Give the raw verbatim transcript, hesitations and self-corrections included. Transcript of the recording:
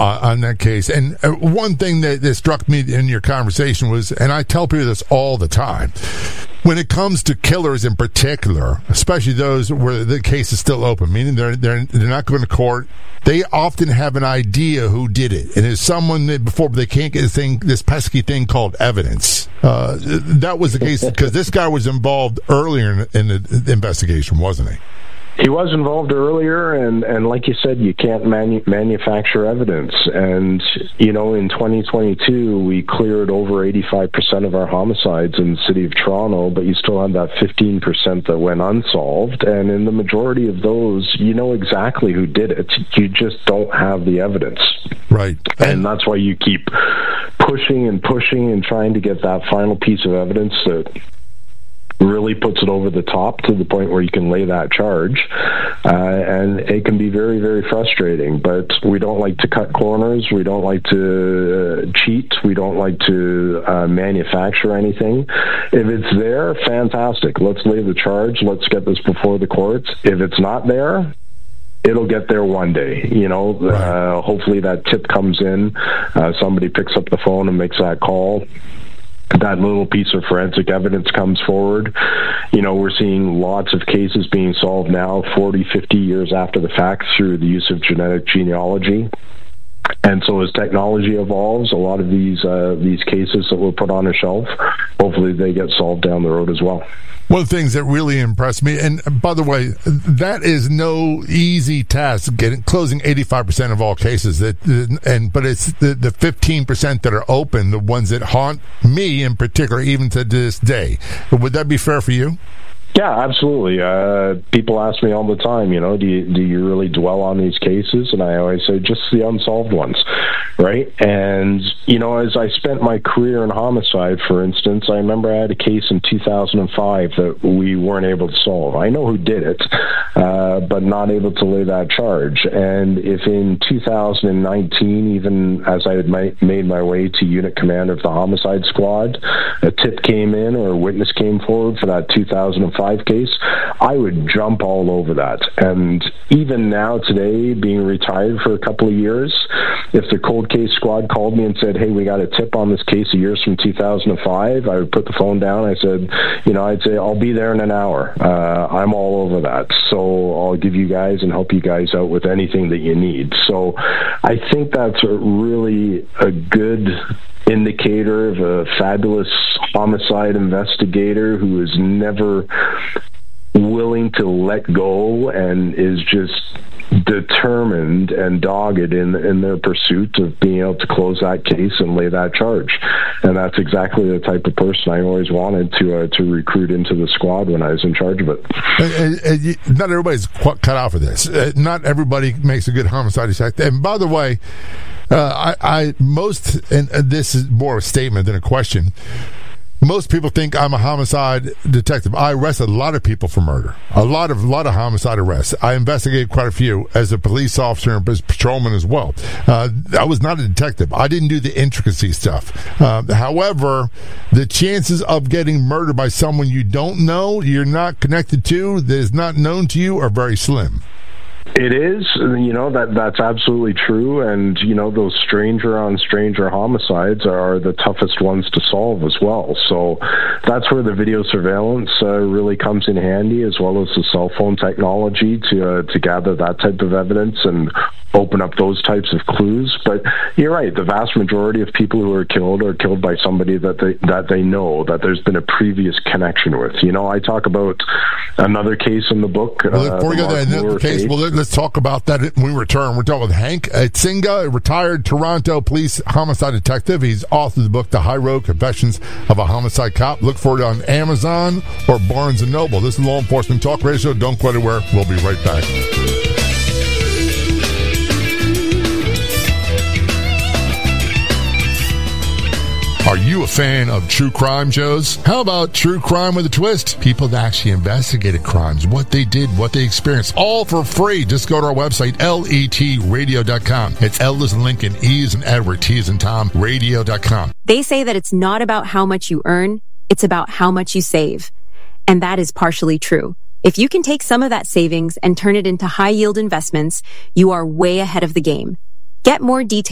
uh, on that case. And uh, one thing that, that struck me in your conversation was, and I tell people this all the time, when it comes to killers in particular, especially those where the case is still open, meaning they're they're they're not going to court, they often have an idea who did it, and it's someone that before they can't get this thing, this pesky thing called evidence. Uh, that was the case because this guy was involved earlier in, in the investigation, wasn't he? He was involved earlier, and, and like you said, you can't manu- manufacture evidence. And, you know, in twenty twenty-two, we cleared over eighty-five percent of our homicides in the city of Toronto, but you still have that fifteen percent that went unsolved. And in the majority of those, you know exactly who did it. You just don't have the evidence. Right. And, and that's why you keep pushing and pushing and trying to get that final piece of evidence that really puts it over the top to the point where you can lay that charge. Uh, and it can be very, very frustrating. But we don't like to cut corners. We don't like to uh, cheat. We don't like to uh, manufacture anything. If it's there, fantastic. Let's lay the charge. Let's get this before the courts. If it's not there, it'll get there one day. You know, right. uh, hopefully that tip comes in. Uh, somebody picks up the phone and makes that call. That little piece of forensic evidence comes forward. You know, we're seeing lots of cases being solved now, forty, fifty years after the fact, through the use of genetic genealogy. And so as technology evolves, a lot of these uh, these cases that were put on a shelf, hopefully they get solved down the road as well. One of the things that really impressed me, and by the way, that is no easy task, getting closing eighty-five percent of all cases. That, and but it's the, the fifteen percent that are open, the ones that haunt me in particular, even to this day. Would that be fair for you? Yeah, absolutely. Uh, people ask me all the time, you know, do you, do you really dwell on these cases? And I always say just the unsolved ones, right? And, you know, as I spent my career in homicide, for instance, I remember I had a case in two thousand five that we weren't able to solve. I know who did it, uh, but not able to lay that charge. And if in two thousand nineteen, even as I had my, made my way to unit commander of the homicide squad, a tip came in or a witness came forward for that two thousand five case, I would jump all over that. And even now today, being retired for a couple of years, if the cold case squad called me and said, hey, we got a tip on this case of yours from two thousand five, I would put the phone down. I said, you know, I'd say, I'll be there in an hour. Uh, I'm all over that. So I'll give you guys and help you guys out with anything that you need. So I think that's a really a good indicator of a fabulous homicide investigator who is never willing to let go and is just determined and dogged in in their pursuit of being able to close that case and lay that charge. And that's exactly the type of person I always wanted to uh, to recruit into the squad when I was in charge of it. And, and, and not everybody's cut out for this. Uh, not everybody makes a good homicide detective. And by the way, Uh, I, I most, and this is more a statement than a question. Most people think I'm a homicide detective. I arrested a lot of people for murder, a lot of lot of homicide arrests. I investigated quite a few as a police officer and as patrolman as well. Uh, I was not a detective. I didn't do the intricacy stuff. Uh, however, the chances of getting murdered by someone you don't know, you're not connected to, that is not known to you, are very slim. It is, you know, that that's absolutely true. And, you know, those stranger on stranger homicides are the toughest ones to solve as well. So that's where the video surveillance uh, really comes in handy, as well as the cell phone technology to uh, to gather that type of evidence and open up those types of clues. But you're right, the vast majority of people who are killed are killed by somebody that they that they know, that there's been a previous connection with. You know, I talk about another case in the book. Well, before uh, we go to that case, case, well, let's talk about that when we return. We're talking with Hank Atsinga, a retired Toronto police homicide detective. He's authored the book, The High Road Confessions of a Homicide Cop. Look for it on Amazon or Barnes and Noble. This is Law Enforcement Talk Radio. Don't go anywhere. We'll be right back. Are you a fan of true crime shows? How about True Crime with a Twist? People that actually investigated crimes, what they did, what they experienced, all for free. Just go to our website, L E T radio dot com. It's L as in Lincoln, E as in Edward, T as in Tom, radio dot com. They say that it's not about how much you earn, it's about how much you save. And that is partially true. If you can take some of that savings and turn it into high-yield investments, you are way ahead of the game. Get more details